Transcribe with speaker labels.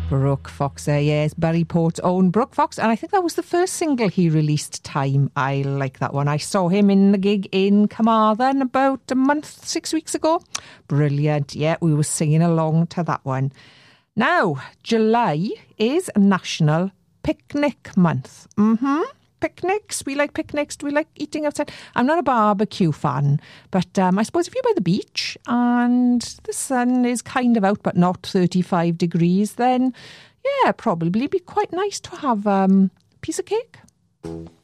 Speaker 1: Brooke Fox there, yes, Berryport's own Brooke Fox, and I think that was the first single he released, Time. I like that one. I saw him in the gig in Carmarthen about a month, 6 weeks ago. Brilliant. Yeah, we were singing along to that one. Now, July is National Picnic Month. Picnics. We like picnics. Do we like eating outside? I'm not a barbecue fan, but I suppose if you're by the beach and the sun is kind of out but not 35 degrees, then yeah, probably be quite nice to have a piece of cake.